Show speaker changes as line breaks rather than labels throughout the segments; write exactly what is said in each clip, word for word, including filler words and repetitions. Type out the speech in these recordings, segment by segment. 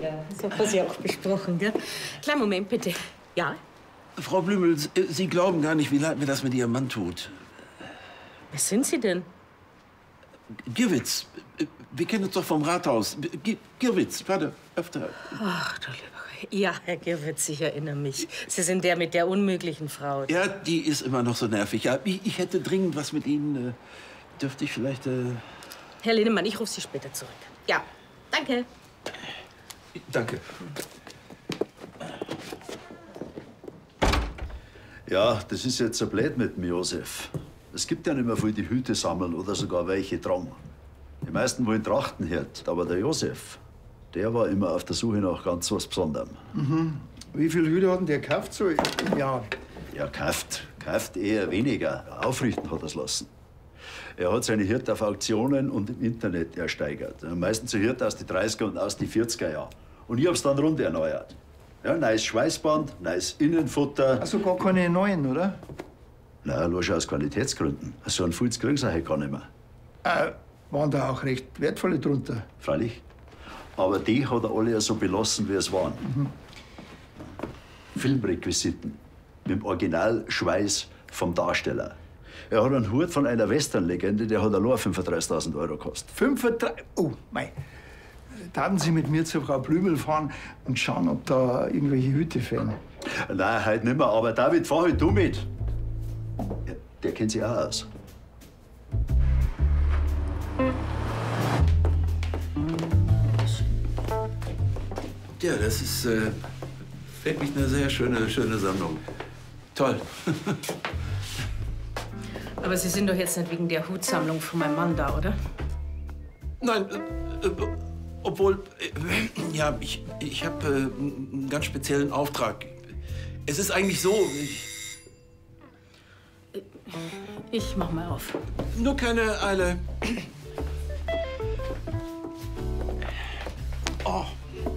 Ja, das haben wir Sie auch besprochen, gell? Kleinen Moment, bitte. Ja?
Frau Blümel, Sie glauben gar nicht, wie leid mir das mit Ihrem Mann tut.
Wer sind Sie denn?
Girwitz. Wir kennen uns doch vom Rathaus. G Girwitz, warte, öfter.
Ach, du lieber. Ja, Herr Girwitz, ich erinnere mich. Sie sind der mit der unmöglichen Frau.
Ja, die ist immer noch so nervig. Ja, ich, ich hätte dringend was mit Ihnen. Äh, dürfte ich vielleicht... Äh...
Herr Linnemann, ich rufe Sie später zurück. Ja, danke.
Danke.
Ja, das ist jetzt so blöd mit dem Josef. Es gibt ja nicht mehr viel, die Hüte sammeln oder sogar welche tragen. Die meisten wollen Trachtenhirt, aber der Josef, der war immer auf der Suche nach ganz was Besonderem.
Mhm. Wie viele Hüte hat denn der gekauft so im Jahr?
Ja, kauft, kauft eher weniger. Aufrichten hat er es lassen. Er hat seine Hirte auf Auktionen und im Internet ersteigert. Meistens so Hirte aus den dreißiger und aus den vierziger Jahren. Und ich hab's dann rund erneuert. Ja, neues Schweißband, neues Innenfutter.
Also gar keine neuen, oder?
Nein, bloß aus Qualitätsgründen. So ein Fulz kriegen sie halt gar nicht mehr.
Äh, waren da auch recht wertvolle drunter?
Freilich. Aber die hat er alle ja so belassen, wie es waren.
Mhm.
Filmrequisiten mit dem Originalschweiß vom Darsteller. Er hat einen Hut von einer Western-Legende, der hat allein fünfunddreißigtausend Euro gekostet.
fünfunddreißig? Oh, mei. Taten Sie mit mir zur Frau Blümel fahren und schauen, ob da irgendwelche Hüte fehlen?
Nein, heute nicht mehr. Aber David, fahr halt du mit. Ja, der kennt sich auch aus.
Ja, das ist äh, wirklich eine sehr schöne, schöne Sammlung. Toll.
Aber Sie sind doch jetzt nicht wegen der Hutsammlung von meinem Mann da, oder?
Nein, äh, äh, obwohl, äh, ja, ich, ich habe äh, einen ganz speziellen Auftrag. Es ist eigentlich so, ich...
Ich mach mal auf.
Nur keine Eile. Oh.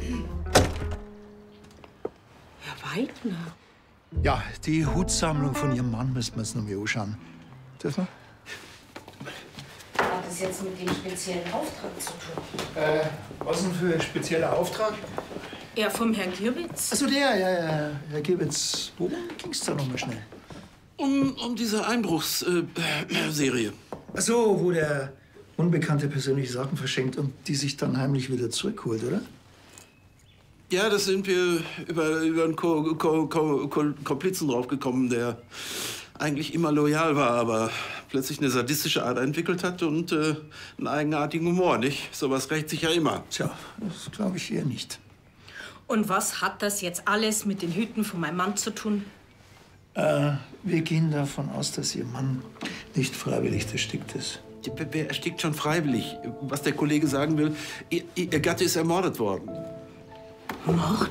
Herr Weidner.
Ja, die Hutsammlung von Ihrem Mann müssen wir uns noch mal anschauen. Dürfen wir?
Hat das jetzt mit dem speziellen Auftrag zu tun?
Äh, was denn für ein spezieller Auftrag?
Ja, vom Herrn Girwitz.
Also der, ja, ja, Herr Girwitz. Worum ging's da noch mal schnell?
Um, um diese Einbruchsserie. Äh,
Ach so, wo der Unbekannte persönliche Sachen verschenkt und die sich dann heimlich wieder zurückholt, oder?
Ja, das sind wir über, über einen Ko Ko Ko Ko Komplizen draufgekommen, der eigentlich immer loyal war, aber plötzlich eine sadistische Art entwickelt hat und äh, einen eigenartigen Humor, nicht? Sowas rächt sich ja immer.
Tja, das glaube ich eher nicht.
Und was hat das jetzt alles mit den Hüten von meinem Mann zu tun?
Äh, wir gehen davon aus, dass Ihr Mann nicht freiwillig erstickt ist.
Wer erstickt schon freiwillig? Was der Kollege sagen will, ihr, ihr Gatte ist ermordet worden.
Mord?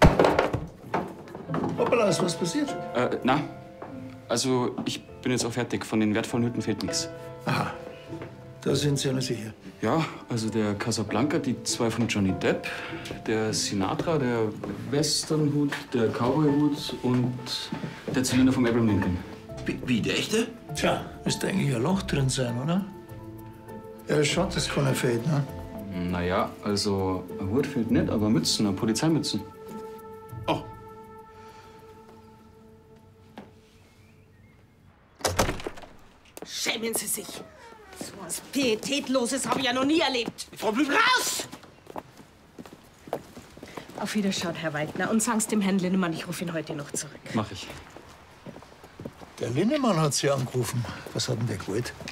Hoppala, ist was passiert?
Äh, na, also ich bin jetzt auch fertig. Von den wertvollen Hüten fehlt nichts.
Aha, da sind Sie ja nicht sicher.
Ja, also der Casablanca, die zwei von Johnny Depp, der Sinatra, der Westernhut, der Cowboyhut und der Zylinder vom Abraham Lincoln.
Wie, wie, der echte?
Tja, müsste eigentlich ein Loch drin sein, oder? Ja, schaut, dass keiner fehlt, ne?
Naja, also ein Hut fehlt nicht, aber Mützen, eine Polizeimützen.
Oh.
Schämen Sie sich. So was Pietätloses habe ich ja noch nie erlebt.
Frau Blümel!
Raus! Auf Wiederschauen, Herr Weidner. Und sagen Sie dem Herrn Linnemann, ich rufe ihn heute noch zurück.
Mach ich.
Der Linnemann hat Sie angerufen. Was hat denn der gewollt?